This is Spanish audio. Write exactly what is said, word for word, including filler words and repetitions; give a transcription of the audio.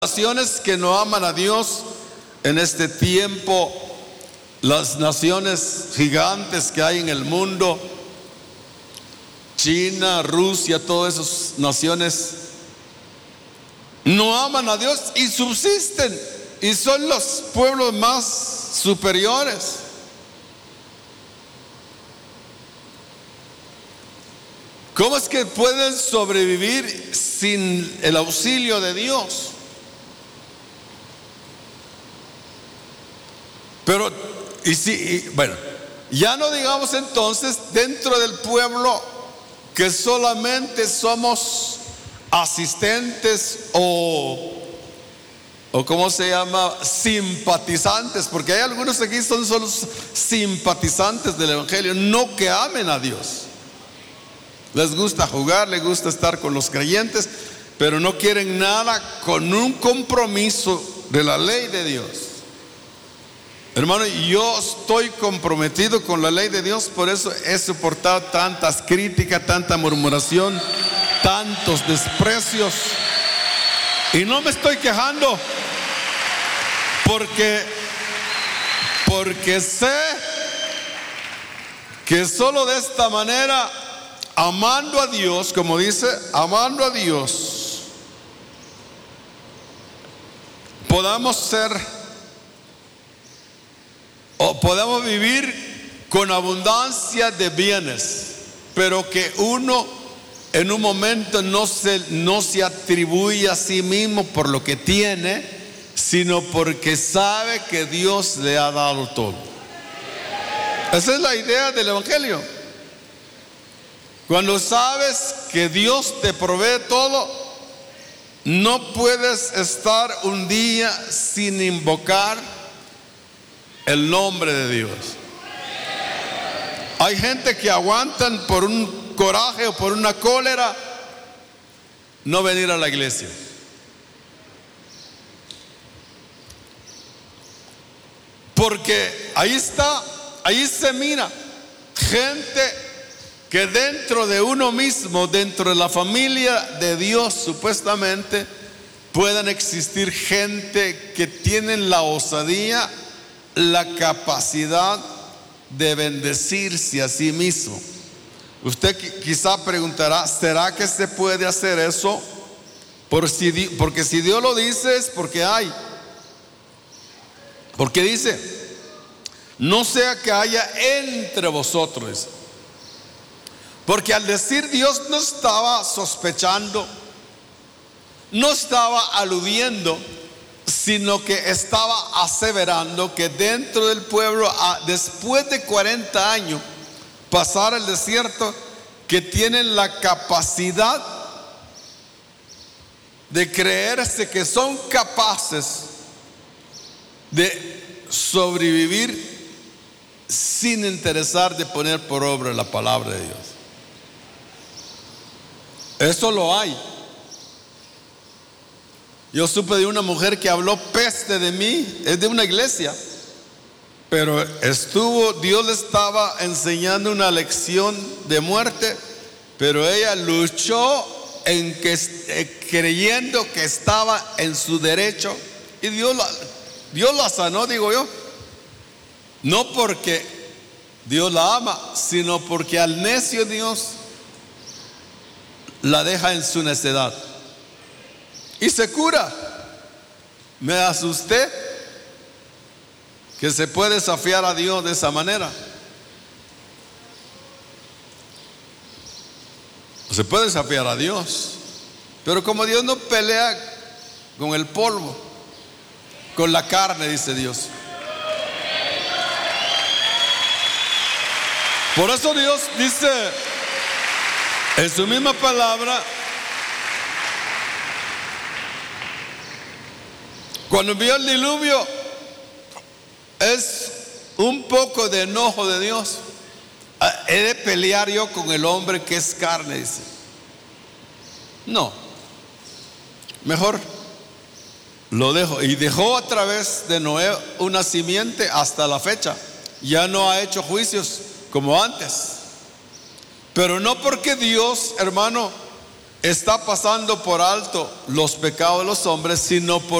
naciones que no aman a Dios en este tiempo, las naciones gigantes que hay en el mundo, China, Rusia, todas esas naciones no aman a Dios y subsisten y son los pueblos más superiores. ¿Cómo es que pueden sobrevivir sin el auxilio de Dios? Pero, y si, y, bueno, ya no digamos entonces dentro del pueblo que solamente somos asistentes o, o ¿cómo se llama? Simpatizantes, porque hay algunos aquí que son solo simpatizantes del Evangelio, no que amen a Dios. Les gusta jugar, les gusta estar con los creyentes, pero no quieren nada con un compromiso de la ley de Dios. Hermano, yo estoy comprometido con la ley de Dios, por eso he soportado tantas críticas, tanta murmuración, tantos desprecios. Y no me estoy quejando, porque, porque sé que solo de esta manera, amando a Dios, como dice, amando a Dios, podamos ser o podemos vivir con abundancia de bienes, pero que uno en un momento no se, no se atribuye a sí mismo por lo que tiene, sino porque sabe que Dios le ha dado todo. Esa es la idea del Evangelio. Cuando sabes que Dios te provee todo, no puedes estar un día sin invocar el nombre de Dios. Hay gente que aguantan por un coraje o por una cólera no venir a la iglesia. Porque ahí está, ahí se mira gente que dentro de uno mismo, dentro de la familia de Dios supuestamente, puedan existir gente que tienen la osadía, la capacidad de bendecirse a sí mismo. Usted quizá preguntará, ¿será que se puede hacer eso? Por si, porque si Dios lo dice es porque hay. Porque dice, no sea que haya entre vosotros. Porque al decir Dios no estaba sospechando, no estaba aludiendo, sino que estaba aseverando que dentro del pueblo, después de cuarenta años, pasar el desierto, que tienen la capacidad de creerse que son capaces de sobrevivir sin interesar de poner por obra la palabra de Dios. Eso lo hay. Yo supe de una mujer que habló peste de mí, es de una iglesia, pero estuvo, Dios le estaba enseñando una lección de muerte, pero ella luchó en que, eh, creyendo que estaba en su derecho, y Dios la, Dios la sanó, digo yo, no porque Dios la ama, sino porque al necio Dios la deja en su necedad. Y se cura. Me asusté que se puede desafiar a Dios de esa manera. Se puede desafiar a Dios, pero como Dios no pelea con el polvo, con la carne, dice Dios. Por eso Dios dice en su misma palabra, cuando envió el diluvio, es un poco de enojo de Dios. He de pelear yo con el hombre que es carne, dice. No, mejor lo dejo. Y dejó a través de Noé una simiente hasta la fecha. Ya no ha hecho juicios como antes. Pero no porque Dios, hermano, está pasando por alto los pecados de los hombres, sino por